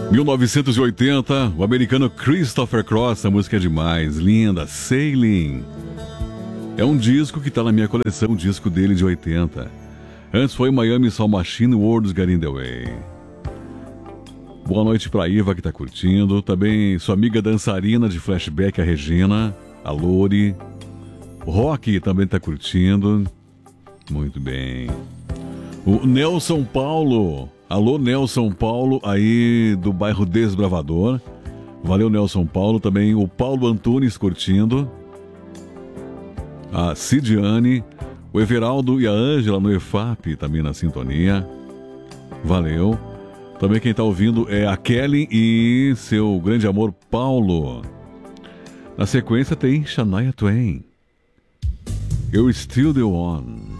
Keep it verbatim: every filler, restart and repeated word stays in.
mil novecentos e oitenta, o americano Christopher Cross, a música é demais, linda, Sailing. É um disco que tá na minha coleção, um disco dele de oitenta. Antes foi Miami Soul Machine, World's Getting the Way. Boa noite pra Iva que tá curtindo. Também sua amiga dançarina de flashback, a Regina, a Lori. O Rock também tá curtindo. Muito bem. O Nelson Paulo. Alô, Nelson Paulo, aí do bairro Desbravador. Valeu, Nelson Paulo. Também o Paulo Antunes curtindo. A Cidiane. O Everaldo e a Ângela no E F A P também na sintonia. Valeu. Também quem tá ouvindo é a Kelly e seu grande amor Paulo. Na sequência tem Shania Twain. Eu Still The One.